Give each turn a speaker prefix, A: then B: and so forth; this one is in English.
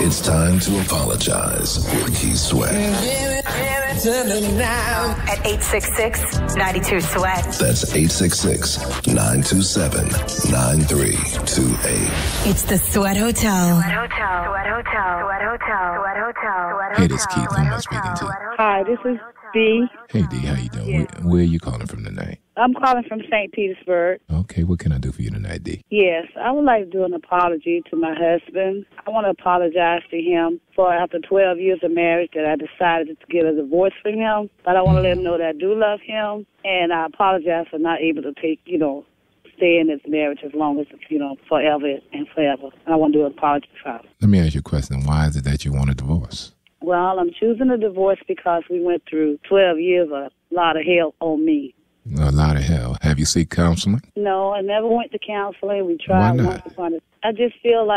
A: It's time to apologize with Keith Sweat.
B: At 866-92-SWEAT.
A: That's 866-927-9328.
B: It's the Sweat Hotel.
C: Hey, this is Keith. Who am I speaking to?
D: Hi, this is Dee.
C: Hey, Dee, how you doing? Where are you calling from tonight?
D: I'm calling from St. Petersburg.
C: Okay, what can I do for you tonight, Dee?
D: Yes, I would like to do an apology to my husband. I want to apologize to him for after 12 years of marriage that I decided to get a divorce from him. But I want to let him know that I do love him, and I apologize for not able to take, stay in this marriage as long as, forever and forever. And I want to do an apology for him.
C: Let me ask you a question. Why is it that you want a divorce?
D: Well, I'm choosing a divorce because we went through 12 years of a lot of hell on me.
C: A lot of hell. Have you seek counseling?
D: No, I never went to counseling. We tried
C: Why not?
D: once upon a time. I just feel like